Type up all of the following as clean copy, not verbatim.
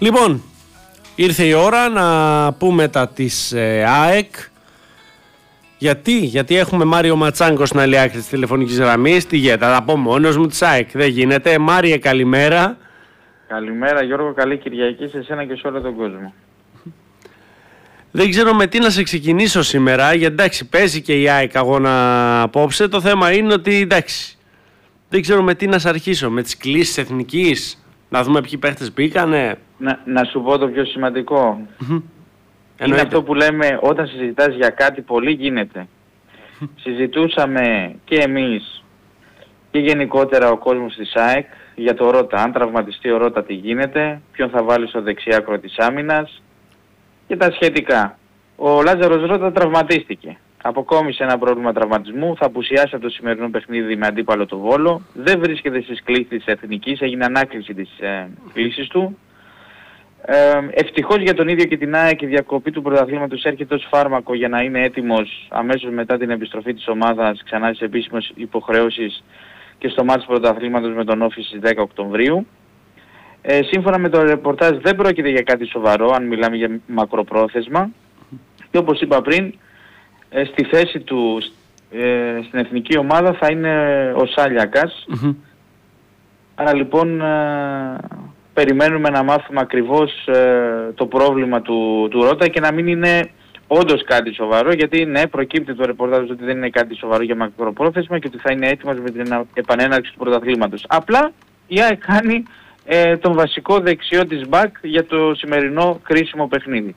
Λοιπόν, ήρθε η ώρα να πούμε τα της ΑΕΚ. Γιατί έχουμε Μάριο Ματσάνκο στην άλλη άκρη της τηλεφωνικής γραμμής. Τι γίνεται, θα τα πω μόνος μου της ΑΕΚ. Δεν γίνεται. Μάριε, καλημέρα. Καλημέρα Γιώργο, καλή Κυριακή σε εσένα και σε όλο τον κόσμο. Δεν ξέρω με τι να σε ξεκινήσω σήμερα, γιατί εντάξει παίζει και η ΑΕΚ αγώνα απόψε. Το θέμα είναι ότι εντάξει, δεν ξέρω με τι να σε αρχίσω. Με τις κλήσεις εθνικής, να δούμε ποιοι παίχτες μπήκανε. Να σου πω το πιο σημαντικό. Είναι αυτό που λέμε, όταν συζητάς για κάτι πολύ γίνεται. Συζητούσαμε και εμείς και γενικότερα ο κόσμος της ΑΕΚ για το Ρώτα. Αν τραυματιστεί ο Ρώτα τι γίνεται, ποιον θα βάλει στο δεξιάκρο της άμυνας και τα σχετικά. Ο Λάζαρος Ρώτα τραυματίστηκε. Αποκόμισε ένα πρόβλημα τραυματισμού, θα απουσιάσει από το σημερινό παιχνίδι με αντίπαλο το Βόλο. Δεν βρίσκεται στις κλήσεις της εθνικής, έγινε ανάκληση της κλήσης του. Ευτυχώς για τον ίδιο και την ΑΕΚ η διακοπή του πρωταθλήματος έρχεται ως φάρμακο για να είναι έτοιμος αμέσως μετά την επιστροφή της ομάδας ξανά στις επίσημες υποχρεώσεις και στο μάτς πρωταθλήματος με τον Όφη στις 10 Οκτωβρίου. Σύμφωνα με το ρεπορτάζ δεν πρόκειται για κάτι σοβαρό αν μιλάμε για μακροπρόθεσμα και όπως είπα πριν στη θέση του στην εθνική ομάδα θα είναι ο Σάλιακας. Άρα λοιπόν περιμένουμε να μάθουμε ακριβώς το πρόβλημα του Ρώτα και να μην είναι όντως κάτι σοβαρό, γιατί ναι, προκύπτει το ρεπορτάζ ότι δεν είναι κάτι σοβαρό για μακροπρόθεσμα και ότι θα είναι έτοιμος με την επανέναρξη του πρωταθλήματος. Απλά η ΑΕΚ κάνει τον βασικό δεξιό της μπακ για το σημερινό κρίσιμο παιχνίδι.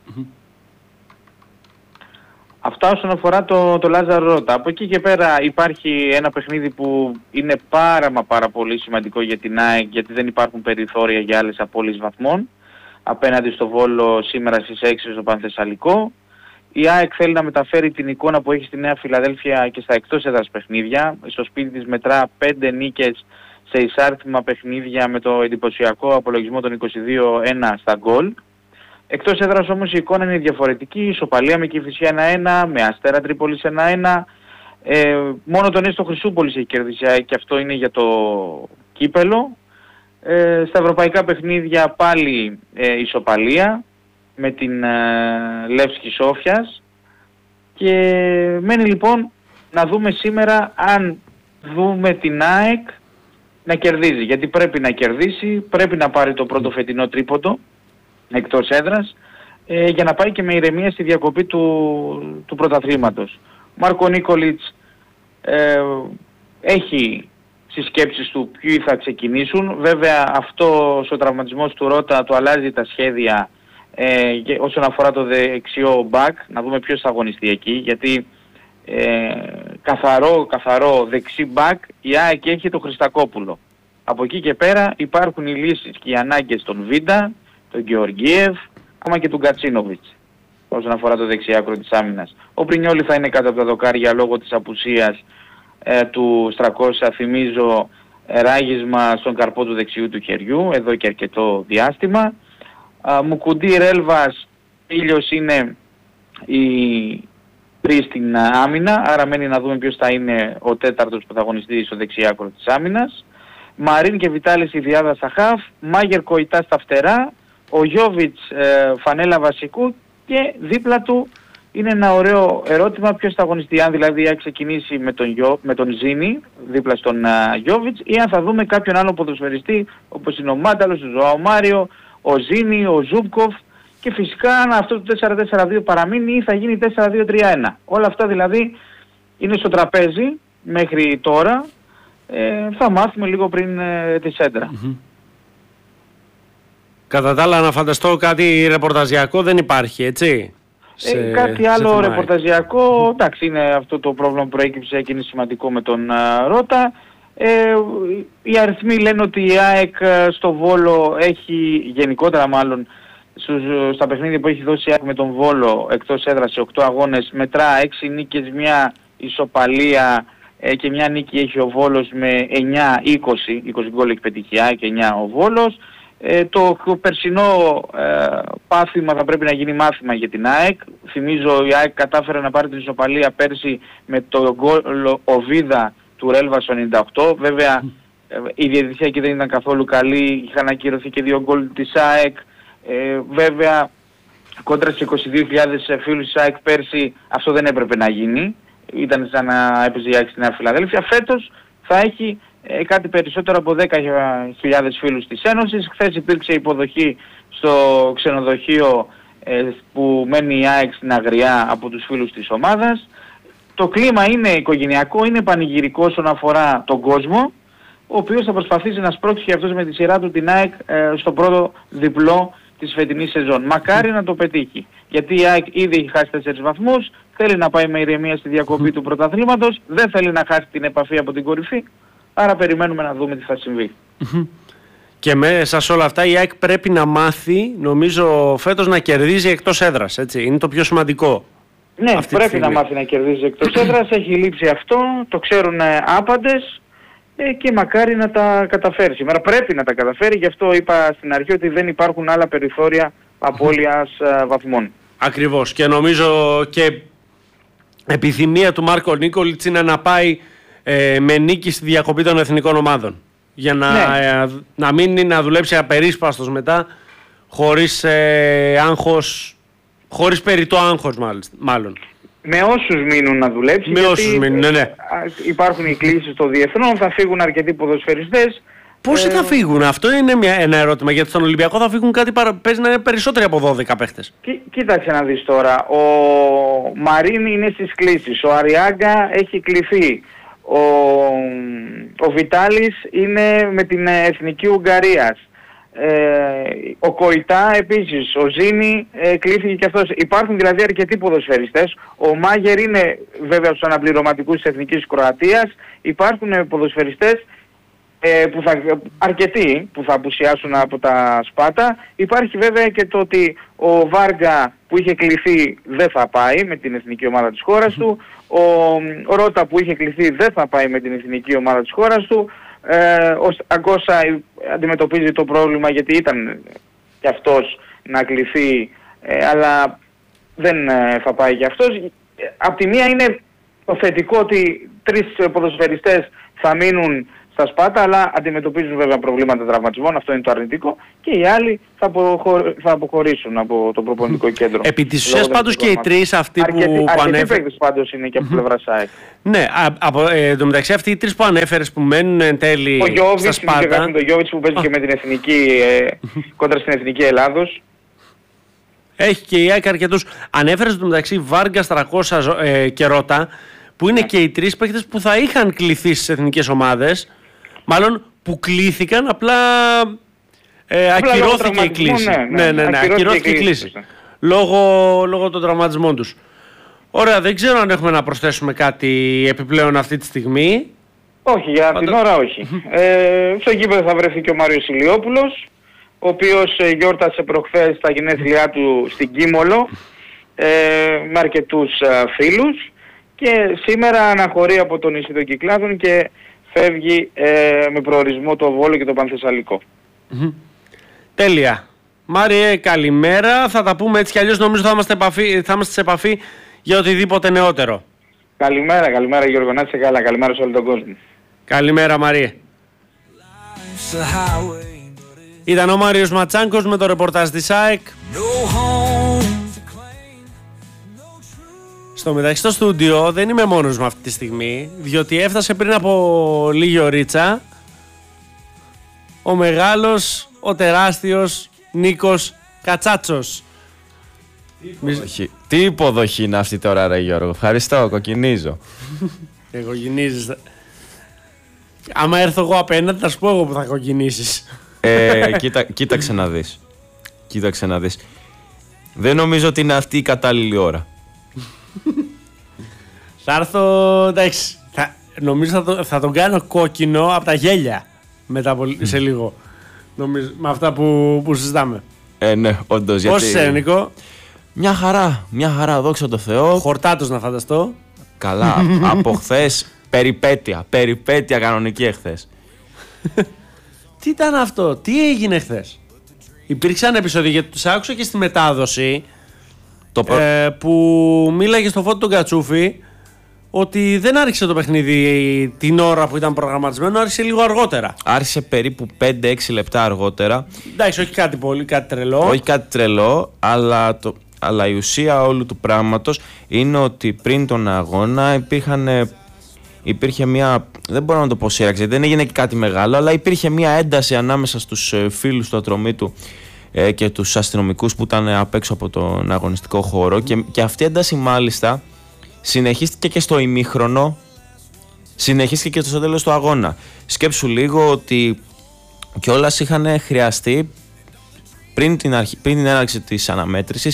Αυτά όσον αφορά το Λάζαρο Ρώτα. Από εκεί και πέρα υπάρχει ένα παιχνίδι που είναι πάρα πολύ σημαντικό για την ΑΕΚ, γιατί δεν υπάρχουν περιθώρια για άλλες απώλειες βαθμών. Απέναντι στο Βόλο σήμερα στις 6 στο Πανθεσσαλικό. Η ΑΕΚ θέλει να μεταφέρει την εικόνα που έχει στη Νέα Φιλαδέλφια και στα εκτός έδρας παιχνίδια. Στο σπίτι της μετρά 5 νίκες σε εισάρτημα παιχνίδια με το εντυπωσιακό απολογισμό των 22-1 στα γκολ. Εκτός έδρας όμως η εικόνα είναι διαφορετική, ισοπαλία με Κηφισιά 1-1, με Αστέρα Τρίπολης 1-1. Μόνο τον Έστω Χρυσούπολης έχει κερδίσει και αυτό είναι για το κύπελο. Στα ευρωπαϊκά παιχνίδια πάλι ισοπαλία με την Λεύσκη Σόφιας. Και μένει λοιπόν να δούμε σήμερα αν δούμε την ΑΕΚ να κερδίζει. Γιατί πρέπει να κερδίσει, πρέπει να πάρει το πρώτο φετινό τρίποντο εκτός έδρας για να πάει και με ηρεμία στη διακοπή του πρωταθλήματος. Ο Μάρκο Νίκολιτς έχει στις σκέψεις του ποιοι θα ξεκινήσουν. Βέβαια αυτός ο τραυματισμός του Ρώτα του αλλάζει τα σχέδια και όσον αφορά το δεξιό μπακ, να δούμε ποιος θα αγωνιστεί εκεί, γιατί καθαρό δεξί μπακ η ΑΕΚ έχει το Χριστακόπουλο. Από εκεί και πέρα υπάρχουν οι λύσεις και οι ανάγκες των Βίντα, τον Γεωργίευ, ακόμα και του Γκατσίνοβιτς όσον αφορά το δεξιάκρο της άμυνας. Ο Πρινιόλι θα είναι κάτω από τα δοκάρια λόγω της απουσίας του Στρακώσια, θυμίζω ράγισμα στον καρπό του δεξιού του χεριού εδώ και αρκετό διάστημα. Μουκουντή, Ρέλβας, Ήλιος είναι οι τρεις στην άμυνα, άρα μένει να δούμε ποιος θα είναι ο τέταρτος που θα αγωνιστεί στο δεξιάκρο της άμυνας. Μαρίν και Βιτάλης η διάδα στα χαφ, Μάγερ Κοϊτά στα φτερά, ο Γιώβιτς φανέλα βασικού και δίπλα του είναι ένα ωραίο ερώτημα ποιος θα αγωνιστεί, αν δηλαδή θα ξεκινήσει με τον Ζήνη δίπλα στον Γιώβιτς ή αν θα δούμε κάποιον άλλο ποδοσφαιριστή όπως είναι ο Μάνταλος, ο Ζωάο Μάριο, ο Ζήνη, ο Ζούμπκοφ και φυσικά αν αυτό το 4-4-2 παραμείνει ή θα γίνει 4-2-3-1. Όλα αυτά δηλαδή είναι στο τραπέζι μέχρι τώρα. Θα μάθουμε λίγο πριν τη σέντρα. Κατά τα άλλα να φανταστώ κάτι ρεπορταζιακό δεν υπάρχει, έτσι? Κάτι άλλο ρεπορταζιακό, εντάξει είναι αυτό το πρόβλημα που προέκυψε και είναι σημαντικό με τον Ρώτα. Οι αριθμοί λένε ότι η ΑΕΚ στο Βόλο έχει, γενικότερα μάλλον, στα παιχνίδια που έχει δώσει η ΑΕΚ με τον Βόλο εκτός έδρας σε 8 αγώνες μετρά 6 νίκες, μια ισοπαλία και μια νίκη έχει ο Βόλος με 9-20 γκολ έχει πετύχει η ΑΕΚ και 9 ο Βόλος. Το περσινό πάθημα θα πρέπει να γίνει μάθημα για την ΑΕΚ. Θυμίζω η ΑΕΚ κατάφερε να πάρει την ισοπαλία πέρσι με το γκολ Οβίδα του Ρέλβα στο 98. Βέβαια η διαιτησία εκεί δεν ήταν καθόλου καλή, είχαν ακυρωθεί και 2 γκολ της ΑΕΚ Βέβαια, κόντρα στις 22.000 φίλους της ΑΕΚ πέρσι αυτό δεν έπρεπε να γίνει. Ήταν σαν να έπαιζε η ΑΕΚ στη Νέα Φιλαδέλφια. Φέτος θα έχει κάτι περισσότερο από 10.000 φίλους της Ένωσης. Χθες υπήρξε υποδοχή στο ξενοδοχείο που μένει η ΑΕΚ στην Αγριά από τους φίλους της ομάδας. Το κλίμα είναι οικογενειακό, είναι πανηγυρικό όσον αφορά τον κόσμο, ο οποίος θα προσπαθήσει να σπρώξει και αυτός με τη σειρά του την ΑΕΚ στο πρώτο διπλό της φετινής σεζόν. Μακάρι να το πετύχει. Γιατί η ΑΕΚ ήδη έχει χάσει 4 βαθμούς, θέλει να πάει με ηρεμία στη διακοπή του πρωταθλήματος, δεν θέλει να χάσει την επαφή από την κορυφή, άρα περιμένουμε να δούμε τι θα συμβεί. Και μέσα σε όλα αυτά η ΑΕΚ πρέπει να μάθει, νομίζω φέτος, να κερδίζει εκτός έδρας, έτσι. Είναι το πιο σημαντικό. Ναι, πρέπει να μάθει να κερδίζει εκτός έδρας, έχει λείψει αυτό, το ξέρουν άπαντες και μακάρι να τα καταφέρει. Σήμερα πρέπει να τα καταφέρει, γι' αυτό είπα στην αρχή ότι δεν υπάρχουν άλλα περιθώρια απώλειας βαθμών. Ακριβώς, και νομίζω και επιθυμία του Μάρκο Νίκολιτς είναι να πάει με νίκη στη διακοπή των εθνικών ομάδων. Για να μείνει να δουλέψει απερίσπαστος μετά, χωρίς άγχος, χωρίς περιττό άγχος μάλλον. Με όσους μείνουν να δουλέψει, με όσους μείνουν, ναι. Υπάρχουν οι κλήσεις των διεθνών, θα φύγουν αρκετοί ποδοσφαιριστές. Πόσοι θα φύγουν, αυτό είναι ένα ερώτημα, γιατί στον Ολυμπιακό θα φύγουν παίζει να είναι περισσότεροι από 12 παίχτες. Κοίταξε να δεις τώρα, ο Μαρίν είναι στις κλήσεις, ο Αριάγκα έχει κληθεί, ο Βιτάλης είναι με την Εθνική Ουγγαρίας, ο Κοϊτά επίσης, ο Ζήνη κλήθηκε και αυτός. Υπάρχουν δηλαδή αρκετοί ποδοσφαιριστές. Ο Μάγερ είναι βέβαια στους αναπληρωματικούς της Εθνικής Κροατίας. Υπάρχουν ποδοσφαιριστές αρκετοί που θα απουσιάσουν από τα Σπάτα. Υπάρχει βέβαια και το ότι ο Βάργα που είχε κληθεί δεν θα πάει με την εθνική ομάδα της χώρας του. Ο Ρότα που είχε κληθεί δεν θα πάει με την εθνική ομάδα της χώρας του. Ο Αγκώσα αντιμετωπίζει το πρόβλημα γιατί ήταν και αυτός να κληθεί, αλλά δεν θα πάει και αυτός. Απ' τη μία είναι το θετικό ότι 3 ποδοσφαιριστές θα μείνουν στα Σπάτα, αλλά αντιμετωπίζουν βέβαια προβλήματα τραυματισμών, αυτό είναι το αρνητικό, και οι άλλοι θα αποχωρήσουν από το προπονητικό κέντρο. Επί της ουσίας πάντως και οι 3 αυτοί που ανέφερες. Αρκετοί παίκτες πάντως είναι και από πλευρά ΣΑΕΚ. Ναι, εν τω μεταξύ αυτοί οι 3 που ανέφερες που μένουν εν τέλει στα Σπάτα. Ο Γιώβιτς που παίζει και με την εθνική, κόντρα στην εθνική Ελλάδος. Έχει και η ΑΕΚ αρκετούς. Ανέφερες εν τω μεταξύ Βάργα, Στρακώσα και Ρότα, που είναι και οι 3 παίκτες που θα είχαν κληθεί στις εθνικές ομάδες. Μάλλον που κλήθηκαν, απλά ακυρώθηκε η κλήση. Ναι, ακυρώθηκε η κλήση. Λόγω των τραυματισμών τους. Ωραία, δεν ξέρω αν έχουμε να προσθέσουμε κάτι επιπλέον αυτή τη στιγμή. Όχι, για την ώρα όχι. Στο γήπεδο θα βρεθεί και ο Μάριος Ηλιόπουλος, ο οποίος γιόρτασε προχθές τα γενέθλιά του στην Κίμολο με αρκετούς φίλους και σήμερα αναχωρεί από το νησί των Κυκλάδων και φεύγει με προορισμό το Βόλο και το Πανθεσσαλικό. Τέλεια. Μάριε, καλημέρα. Θα τα πούμε έτσι κι αλλιώς, νομίζω θα είμαστε σε επαφή για οτιδήποτε νεότερο. Καλημέρα Γιώργο, να είσαι καλά. Καλημέρα σε όλο τον κόσμο. Καλημέρα Μάριε. Ήταν ο Μάριος Ματσάνκος με το ρεπορτάζ της ΑΕΚ. Στο μεταξύ στο στούντιο δεν είμαι μόνος μου αυτή τη στιγμή, διότι έφτασε πριν από λίγη ωρίτσα ο μεγάλος, ο τεράστιος Νίκος Κατσάτσος. Τι υποδοχή είναι αυτή τώρα ρε Γιώργο, ευχαριστώ, κοκκινίζω. Κοκκινίζεις. Άμα έρθω εγώ απέναντι θα σου πω εγώ που θα κοκκινήσεις. Κοίταξε να δεις. Δεν νομίζω ότι είναι αυτή η κατάλληλη ώρα. Θα έρθω, εντάξει, νομίζω θα τον κάνω κόκκινο από τα γέλια μετά σε λίγο. Νομίζω, με αυτά που συζητάμε. Ναι, όντως. Πώς είσαι Νίκο? Μια χαρά, δόξα τω Θεώ. Χορτάτος να φανταστώ. Καλά, από χθες περιπέτεια κανονική εχθές. Τι ήταν αυτό, τι έγινε χθες? Υπήρξαν επεισόδια, γιατί τους άκουσα και στη μετάδοση που μίλαγε στο Φώτη τον Κατσούφι, ότι δεν άρχισε το παιχνίδι την ώρα που ήταν προγραμματισμένο, άρχισε λίγο αργότερα. Άρχισε περίπου 5-6 λεπτά αργότερα. Εντάξει, όχι κάτι πολύ, κάτι τρελό. Όχι κάτι τρελό, αλλά η ουσία όλου του πράγματος είναι ότι πριν τον αγώνα υπήρχε μια. Δεν μπορώ να το πω σύραξη, δεν έγινε και κάτι μεγάλο, αλλά υπήρχε μια ένταση ανάμεσα στους φίλους του Ατρωμίτου και τους αστυνομικούς που ήταν απ' έξω από τον αγωνιστικό χώρο. Και αυτή η ένταση μάλιστα συνεχίστηκε και στο ημίχρονο, συνεχίστηκε και στο τέλος του αγώνα. Σκέψου λίγο ότι κιόλας είχαν χρειαστεί πριν την έναρξη της αναμέτρησης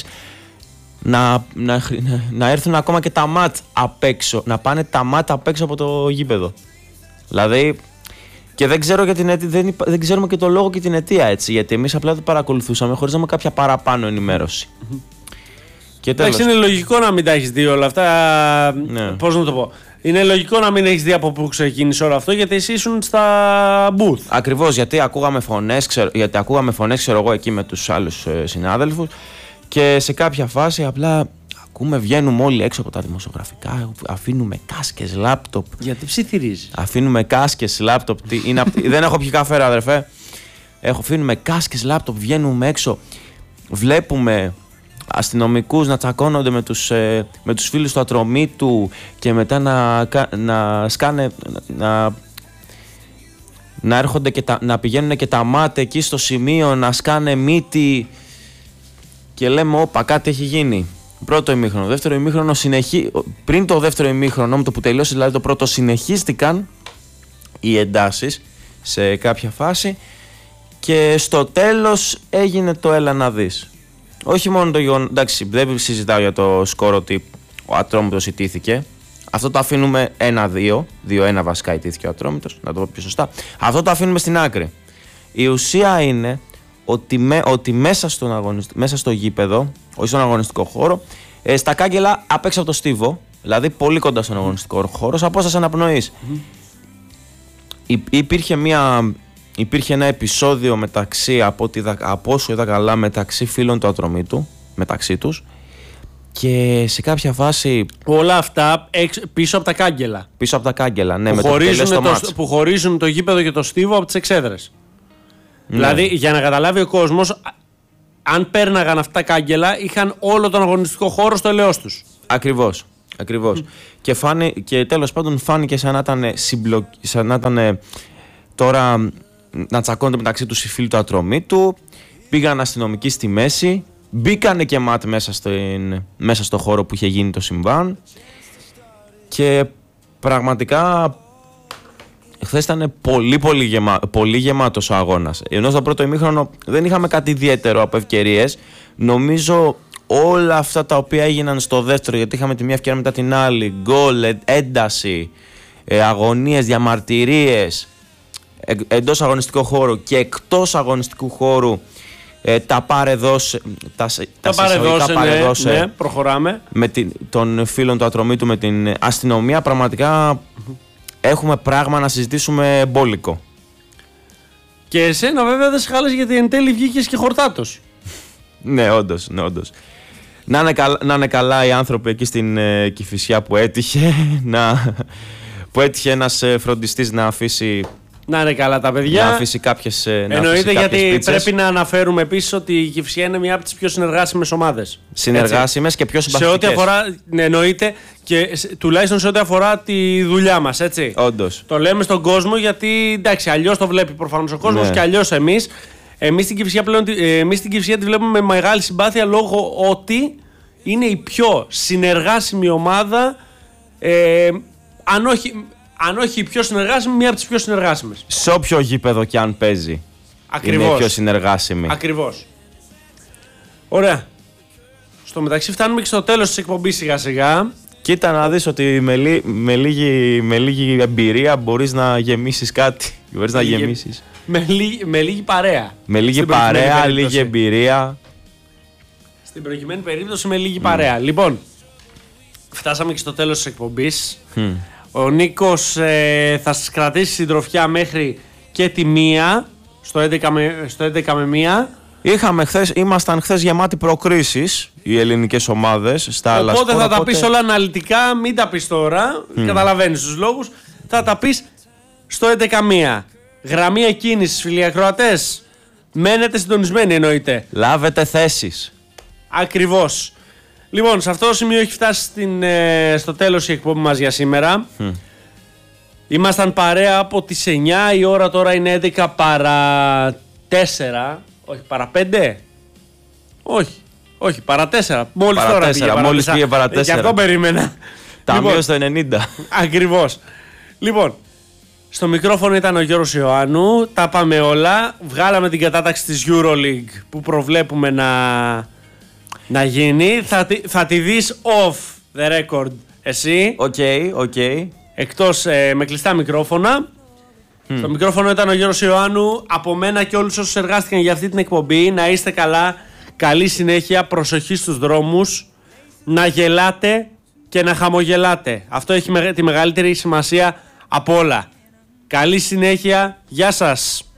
να έρθουν ακόμα και τα ματ απ' έξω, να πάνε τα ματ απ' έξω από το γήπεδο. Δηλαδή, και δεν ξέρω δεν ξέρουμε και το λόγο και την αιτία, έτσι, γιατί εμείς απλά το παρακολουθούσαμε χωρίς να έχουμε κάποια παραπάνω ενημέρωση. Εντάξει, είναι λογικό να μην τα έχεις δει όλα αυτά. Ναι. Πώς να το πω. Είναι λογικό να μην έχεις δει από πού ξεκίνησε όλο αυτό, γιατί εσύ ήσουν στα booth. Ακριβώς, γιατί ακούγαμε φωνές, ξέρω εγώ, εκεί με τους άλλους συνάδελφους, και σε κάποια φάση απλά βγαίνουμε όλοι έξω από τα δημοσιογραφικά, αφήνουμε κάσκες, λάπτοπ. Γιατί ψιθυρίζει. Αφήνουμε κάσκες, λάπτοπ. Δεν έχω πιει καφέ, αδερφέ. Αφήνουμε κάσκες, λάπτοπ, βγαίνουμε έξω. Βλέπουμε αστυνομικούς να τσακώνονται με τους φίλους του Ατρωμίτου και μετά να έρχονται και να πηγαίνουν και τα μάτια εκεί στο σημείο να σκάνε μύτη, και λέμε όπα, κάτι έχει γίνει. Πρώτο ημίχρονο, δεύτερο ημίχρονο, πριν το δεύτερο ημίχρονο, με το που τελειώσει δηλαδή το πρώτο, συνεχίστηκαν οι εντάσεις σε κάποια φάση και στο τέλος έγινε το έλα να δεις. Όχι μόνο το γεγονός, εντάξει, δεν συζητάω για το σκορ ότι ο Ατρόμητος ιτήθηκε. Αυτό το αφήνουμε 1-2, 2-1 βασικά ιτήθηκε ο Ατρόμητος, να το πω πιο σωστά. Αυτό το αφήνουμε στην άκρη. Η ουσία είναι ότι μέσα στο γήπεδο, όχι στον αγωνιστικό χώρο, στα κάγκελα απ' έξω από το στίβο, δηλαδή πολύ κοντά στον αγωνιστικό χώρο, σε απόσταση αναπνοής. Υπήρχε ένα επεισόδιο από όσο είδα καλά, μεταξύ φίλων του Ατρωμίτου, μεταξύ τους, και σε κάποια φάση. Όλα αυτά πίσω από τα κάγκελα. Πίσω από τα κάγκελα, ναι, που χωρίζουν το γήπεδο και το στίβο από τις εξέδρες. Ναι. Δηλαδή, για να καταλάβει ο κόσμος, αν πέρναγαν αυτά τα κάγκελα, είχαν όλο τον αγωνιστικό χώρο στο ελαιός τους. Ακριβώς. Και τέλος πάντων φάνηκε σαν να ήταν τώρα να τσακώνονται μεταξύ τους οι φίλοι του Ατρωμίτου. Πήγαν αστυνομικοί στη μέση, μπήκανε και ματ μέσα στο χώρο που είχε γίνει το συμβάν, και πραγματικά χθες ήταν πολύ γεμάτος ο αγώνας. Ενώ στο πρώτο ημίχρονο δεν είχαμε κάτι ιδιαίτερο από ευκαιρίες. Νομίζω όλα αυτά τα οποία έγιναν στο δεύτερο, γιατί είχαμε τη μία ευκαιρία μετά την άλλη, γκολ, ένταση, αγωνίες, διαμαρτυρίες εντός αγωνιστικού χώρου και εκτός αγωνιστικού χώρου, τα παρεδώσε, ναι, προχωράμε. Με των φίλων του Ατρωμίτου με την αστυνομία. Πραγματικά έχουμε πράγμα να συζητήσουμε μπόλικο. Και εσένα βέβαια δεν σε χάλασε, γιατί εν τέλει βγήκες και χορτάτος. Ναι, όντως. Να είναι καλά οι άνθρωποι εκεί στην Κηφισιά που έτυχε ένας φροντιστής να αφήσει. Να είναι καλά τα παιδιά. Να αφήσει κάποιες. Εννοείται, γιατί πίτσες. Πρέπει να αναφέρουμε επίσης ότι η Κηφισιά είναι μια από τις πιο συνεργάσιμες ομάδες. Συνεργάσιμες και πιο συμπαθητικές. Σε ό,τι αφορά. Ναι, εννοείται, και τουλάχιστον σε ό,τι αφορά τη δουλειά μας, έτσι. Όντως. Το λέμε στον κόσμο, γιατί εντάξει, αλλιώς το βλέπει προφανώς ο κόσμος, ναι, και αλλιώς εμείς. Εμείς στην Κηφισιά τη βλέπουμε με μεγάλη συμπάθεια, λόγω ότι είναι η πιο συνεργάσιμη ομάδα. Αν όχι η πιο συνεργάσιμη, μία από τις πιο συνεργάσιμες. Σε όποιο γήπεδο και αν παίζει. Ακριβώς. Είναι πιο συνεργάσιμη. Ακριβώς. Ωραία. Στο μεταξύ φτάνουμε και στο τέλος της εκπομπής σιγά σιγά. Κοίτα να δεις ότι με λίγη εμπειρία μπορείς να γεμίσεις κάτι. Μπορείς να γεμίσεις. Με λίγη παρέα. Με λίγη παρέα, λίγη εμπειρία. Στην προκειμένη περίπτωση με λίγη παρέα. Λοιπόν, φτάσαμε και στο τέλος της εκπομπής. Ο Νίκος θα σας κρατήσει συντροφιά μέχρι και τη 1, στο 11 με 1. Ήμασταν χθες γεμάτοι προκρίσεις οι ελληνικές ομάδες στα άλλα Οπότε σπορ, θα τα πεις όλα αναλυτικά, μην τα πεις τώρα. Καταλαβαίνεις τους λόγους. Θα τα πεις στο 11:01. Γραμμή εκκίνησης, φίλοι ακροατές. Μένετε συντονισμένοι εννοείται. Λάβετε θέσεις. Ακριβώς. Λοιπόν, σε αυτό το σημείο έχει φτάσει στο τέλος η εκπομπή μας για σήμερα. Ήμασταν παρέα από τις 9, η ώρα τώρα είναι 11 παρά 4. Όχι, παρά 5. Όχι, παρά 4. Μόλις Παρά τώρα 4, μόλις πήγε παρά 4. Γι' αυτό περίμενα. Ταμείο στο 90. Ακριβώς. Λοιπόν, στο μικρόφωνο ήταν ο Γιώργος Ιωάννου. Τα πάμε όλα. Βγάλαμε την κατάταξη της EuroLeague που προβλέπουμε να γίνει. Θα τη δεις off the record εσύ. Οκ. Εκτός με κλειστά μικρόφωνα. Στο μικρόφωνο ήταν ο Γιώργος Ιωάννου. Από μένα και όλους όσους εργάστηκαν για αυτή την εκπομπή. Να είστε καλά. Καλή συνέχεια. Προσοχή στους δρόμους. Να γελάτε και να χαμογελάτε. Αυτό έχει τη μεγαλύτερη σημασία από όλα. Καλή συνέχεια. Γεια σας.